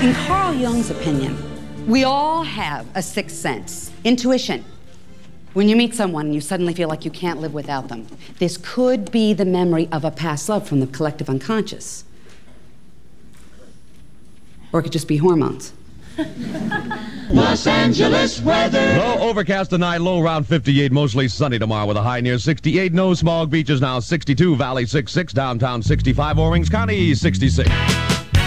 In Carl Jung's opinion, we all have a sixth sense, intuition. When you meet someone and you suddenly feel like you can't live without them, this could be the memory of a past love from the collective unconscious. Or it could just be hormones. Los Angeles weather. Low overcast tonight, low around 58, mostly sunny tomorrow with a high near 68. No smog, beaches now 62, Valley 66, downtown 65, Orange County 66.